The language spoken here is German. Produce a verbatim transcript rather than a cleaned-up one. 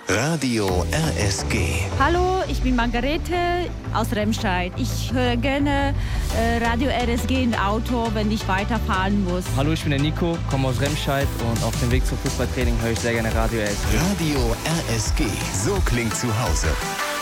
Radio R S G. Hallo, ich bin Margarete aus Remscheid. Ich höre gerne äh, Radio R S G im Auto, wenn ich weiterfahren muss. Hallo, ich bin der Nico, komme aus Remscheid und auf dem Weg zum Fußballtraining höre ich sehr gerne Radio R S G. Radio R S G, so klingt zu Hause.